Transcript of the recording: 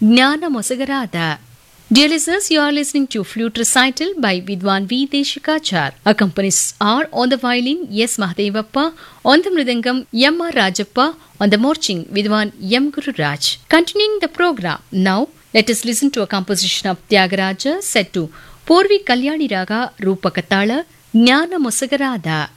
ಜ್ಞಾನ ಮೊಸಗರಾದ. Dear listeners, you are listening to Flute Recital by Vidwan V. Deshikachar. Accompanies are on the violin S. Mahadevappa, on the mridangam M. R. Rajappa, on the morching Vidwan M. Gururaj. Continuing the program, now let us listen to a composition of Tyagaraja set to Purvi Kalyani Raga Rupakatala Jnana Mosagarada.